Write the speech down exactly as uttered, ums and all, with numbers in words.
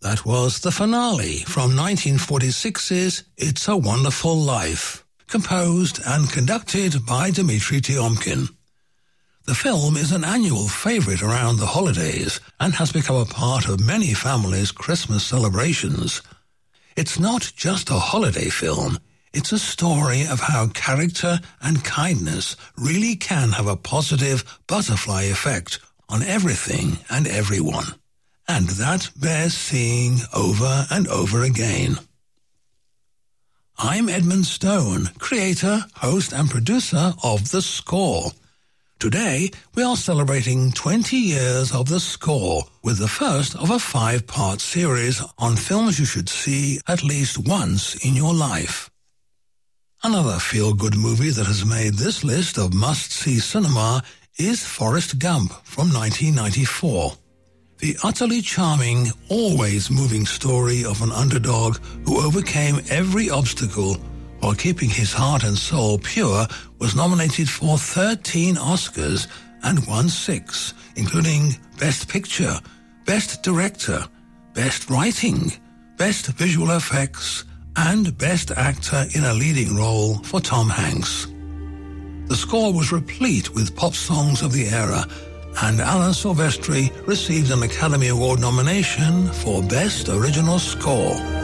That was the finale from nineteen forty-six's It's a Wonderful Life, composed and conducted by Dmitri Tiomkin. The film is an annual favorite around the holidays and has become a part of many families' Christmas celebrations. It's not just a holiday film, it's a story of how character and kindness really can have a positive butterfly effect on everything and everyone. And that bears seeing over and over again. I'm Edmund Stone, creator, host and producer of The Score. Today, we are celebrating twenty years of The Score with the first of a five-part series on films you should see at least once in your life. Another feel-good movie that has made this list of must-see cinema is Forrest Gump from nineteen ninety-four. The utterly charming, always moving story of an underdog who overcame every obstacle while keeping his heart and soul pure was nominated for thirteen Oscars and won six, including Best Picture, Best Director, Best Writing, Best Visual Effects, and Best Actor in a Leading Role for Tom Hanks. The Score was replete with pop songs of the era, and Alan Silvestri received an Academy Award nomination for Best Original Score.